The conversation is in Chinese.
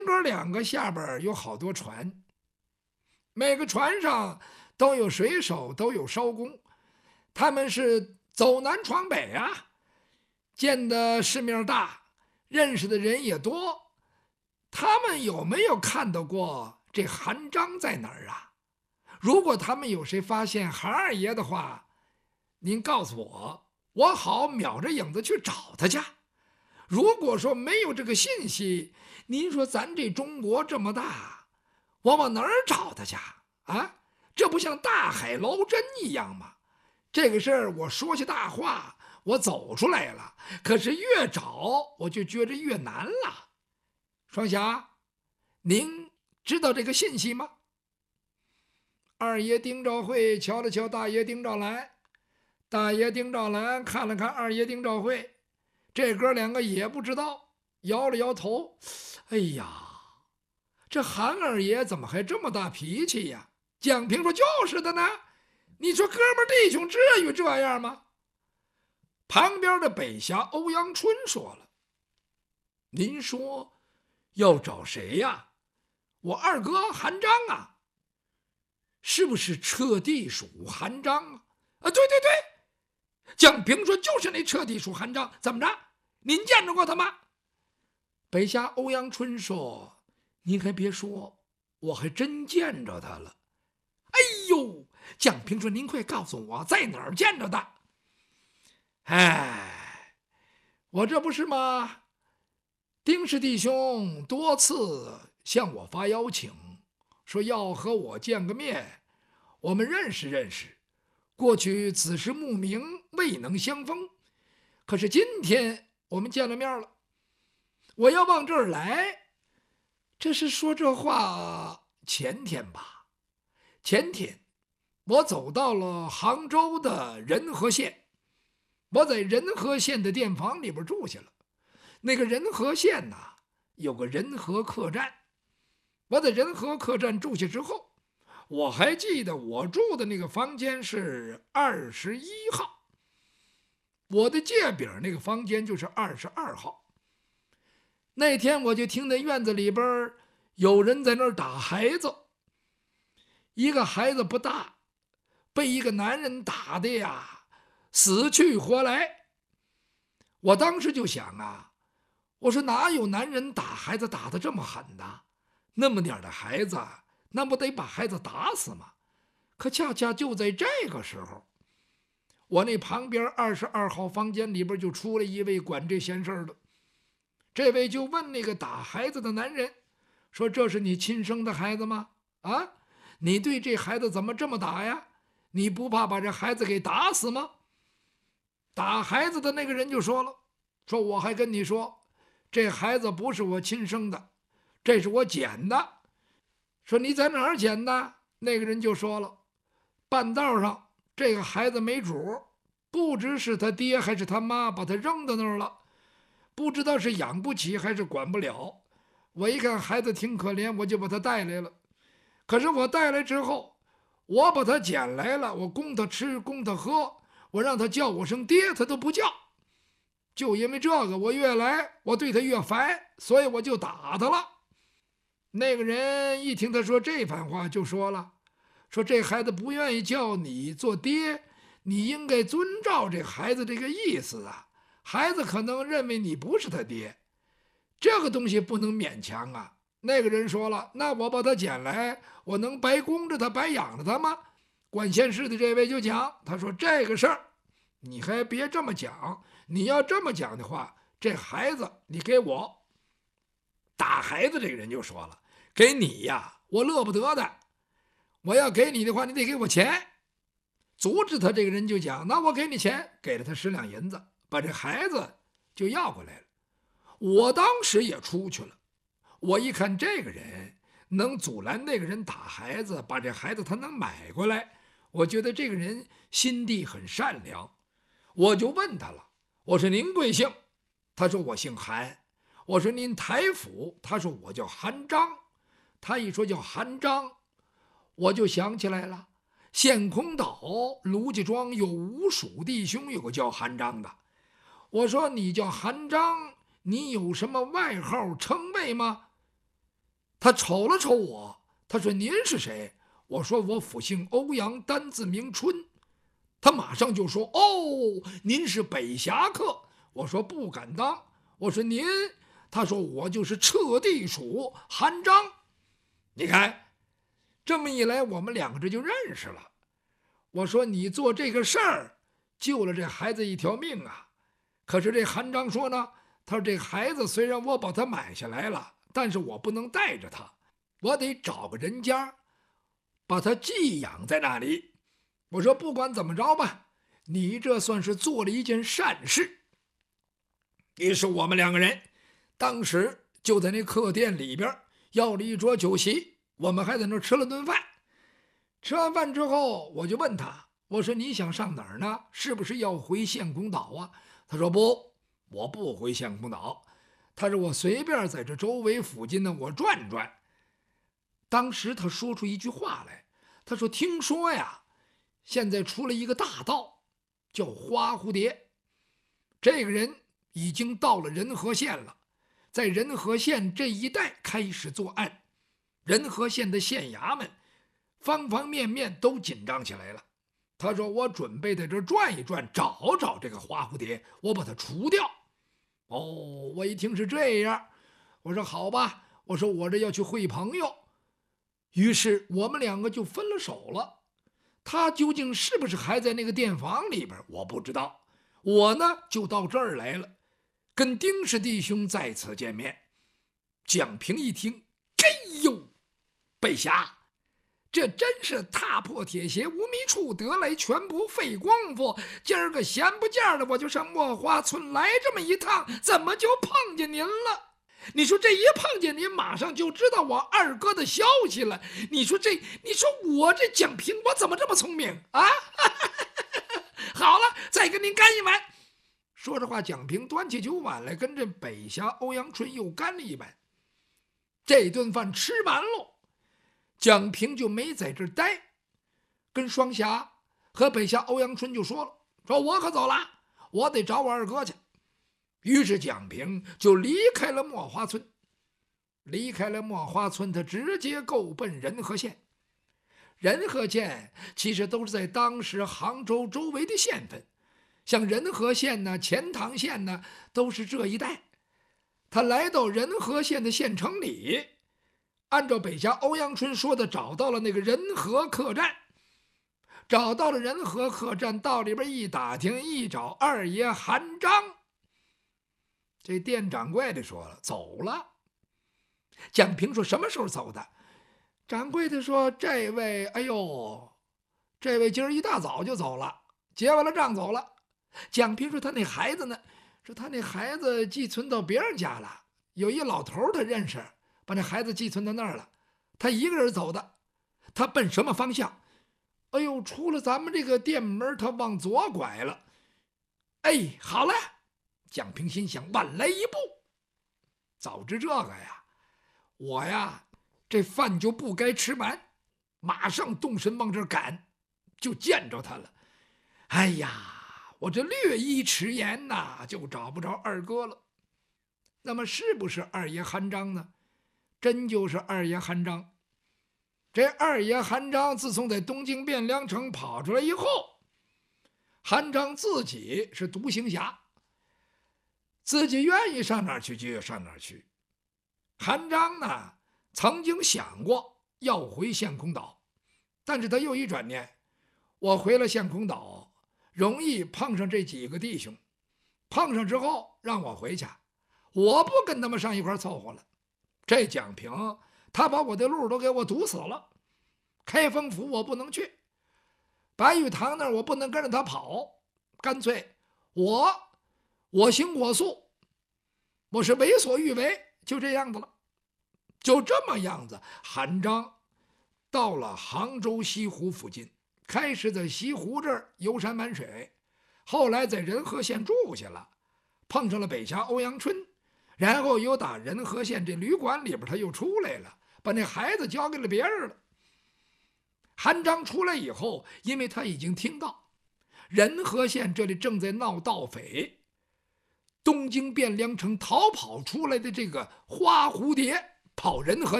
哥两个下边有好多船，每个船上都有水手，都有艄工，他们是走南闯北啊，见的世面大，认识的人也多。他们有没有看到过这韩章在哪儿啊？如果他们有谁发现韩二爷的话，您告诉我，我好秒着影子去找他去。如果说没有这个信息，您说咱这中国这么大，我往哪儿找他去啊？这不像大海捞针一样吗？这个事儿我说些大话，我走出来了，可是越找我就觉着越难了。双侠，您知道这个信息吗？二爷丁兆会瞧了瞧大爷丁兆兰，大爷丁兆兰看了看二爷丁兆会，这哥两个也不知道，摇了摇头。哎呀，这韩二爷怎么还这么大脾气呀？蒋平说：“就是的呢，你说哥们弟兄至于这样吗？”旁边的北侠欧阳春说了：“您说要找谁呀？我二哥韩章啊，是不是彻地鼠韩章啊？”对对对，蒋平说：“就是那彻地鼠韩章，怎么着？您见着过他吗？”北侠欧阳春说：“您还别说，我还真见着他了。”哎呦，蒋平说：“您快告诉我，在哪儿见着的？”哎，我这不是吗？丁氏弟兄多次向我发邀请，说要和我见个面，我们认识认识。过去此时慕名未能相逢，可是今天我们见了面了，我要往这儿来。这是说这话前天吧？前天我走到了杭州的仁和县，我在仁和县的店房里边住下了。那个仁和县呐，有个仁和客栈。我在仁和客栈住下之后，我还记得我住的那个房间是21号，我的借饼那个房间就是22号。那天我就听见院子里边有人在那儿打孩子，一个孩子不大，被一个男人打的呀，死去活来。我当时就想啊，我说哪有男人打孩子打得这么狠的？那么点的孩子，那不得把孩子打死吗？可恰恰就在这个时候，我那旁边22号房间里边就出来一位管这闲事的。这位就问那个打孩子的男人说：“这是你亲生的孩子吗？啊，你对这孩子怎么这么打呀？你不怕把这孩子给打死吗？”打孩子的那个人就说了：“说我还跟你说，这孩子不是我亲生的，这是我捡的。”说你在哪儿捡的？那个人就说了：“半道上这个孩子没主，不知是他爹还是他妈把他扔到那儿了，不知道是养不起还是管不了。我一看孩子挺可怜，我就把他带来了。可是我带来之后，我把他捡来了，我供他吃，供他喝，我让他叫我声爹，他都不叫。就因为这个，我越来我对他越烦，所以我就打他了。”那个人一听他说这番话，就说了：“说这孩子不愿意叫你做爹，你应该遵照这孩子这个意思啊。孩子可能认为你不是他爹，这个东西不能勉强啊。”那个人说了：“那我把他捡来，我能白供着他，白养着他吗？”管闲事的这位就讲，他说：“这个事儿你还别这么讲，你要这么讲的话，这孩子你给我。”打孩子这个人就说了：“给你呀，我乐不得的。我要给你的话，你得给我钱。”阻止他这个人就讲：“那我给你钱。”给了他10两银子，把这孩子就要过来了。我当时也出去了，我一看这个人能阻拦那个人打孩子，把这孩子他能买过来，我觉得这个人心地很善良。我就问他了，我说：“您贵姓？”他说：“我姓韩。”我说：“您台府？”他说：“我叫韩章。”他一说叫韩章，我就想起来了，县空岛卢家庄有5属弟兄，有个叫韩章的。我说：“你叫韩章，你有什么外号称谓吗？” 他瞅了瞅我，他说：“您是谁？”我说：“我府姓欧阳，单字名春。”他马上就说：“哦，您是北侠客。”我说：“不敢当。”我说：“您？”他说：“我就是彻地鼠韩章。”你看，这么一来，我们两个这就认识了。我说：“你做这个事儿，救了这孩子一条命啊！”可是这韩章说呢，他说：“这孩子虽然我把他买下来了，但是我不能带着他，我得找个人家把他寄养在那里。”我说：“不管怎么着吧，你这算是做了一件善事。”于是我们两个人当时就在那客店里边要了一桌酒席，我们还在那吃了顿饭。吃完饭之后，我就问他，我说：“你想上哪儿呢？是不是要回县公岛啊？”他说：“不，我不回县公岛。”他说：“我随便在这周围附近呢，我转转。”当时他说出一句话来，他说：“听说呀，现在出了一个大盗，叫花蝴蝶。这个人已经到了仁和县了，在仁和县这一带开始作案，仁和县的县衙门方方面面都紧张起来了。”他说：“我准备在这转一转，找找这个花蝴蝶，我把它除掉。”哦，我一听是这样，我说：“好吧。”我说：“我这要去会朋友。”于是我们两个就分了手了。他究竟是不是还在那个店房里边，我不知道。我呢就到这儿来了，跟丁氏弟兄再次见面。蒋平一听，哎呦，北侠，这真是踏破铁鞋无觅处，得来全不费功夫。今儿个闲不见的，我就上墨花村来这么一趟，怎么就碰见您了？你说这一碰见您，马上就知道我二哥的消息了。你说我这蒋平，我怎么这么聪明啊？好了，再跟您干一碗。说着话，蒋平端起酒碗来，跟这北侠欧阳春又干了一碗。这顿饭吃完喽，蒋平就没在这儿待，跟双侠和北侠欧阳春就说了：“说我可走了，我得找我二哥去。”于是蒋平就离开了墨花村。离开了墨花村，他直接够奔仁和县。仁和县其实都是在当时杭州周围的县份，像仁和县呢、钱塘县呢，都是这一带。他来到仁和县的县城里，按照北侠欧阳春说的，找到了那个仁和客栈。找到了仁和客栈，到里边一打听，一找二爷韩章。这店掌柜的说了，走了。蒋平说：“什么时候走的？”掌柜的说：“这位，这位今儿一大早就走了，结完了账走了。”蒋平说：“他那孩子呢？”说他那孩子寄存到别人家了，有一老头他认识，把那孩子寄存到那儿了。他一个人走的。他奔什么方向？出了咱们这个店门，他往左拐了。哎，好了。蒋平心想，晚来一步。早知这个呀，我呀这饭就不该吃完，马上动身往这儿赶，就见着他了。哎呀，我这略一迟延呐，就找不着二哥了。那么是不是二爷韩章呢？真就是二爷韩章。这二爷韩章自从在东京汴梁城跑出来以后，韩章自己是独行侠，自己愿意上哪儿去就上哪儿去。韩章呢，曾经想过要回县公岛，但是他又一转念，我回了县公岛，容易碰上这几个弟兄，碰上之后让我回去，我不跟他们上一块凑合了。这蒋平他把我的路都给我堵死了。开封府我不能去，白玉堂那儿我不能跟着他跑，干脆我行我素，我是为所欲为，就这样子了。就这么样子，韩章到了杭州西湖附近，开始在西湖这儿游山玩水，后来在仁和县住下了，碰上了北侠欧阳春，然后又打仁和县这旅馆里边他又出来了，把那孩子交给了别人了。韩章出来以后，因为他已经听到仁和县这里正在闹盗匪，东京汴梁城逃跑出来的这个花蝴蝶跑仁和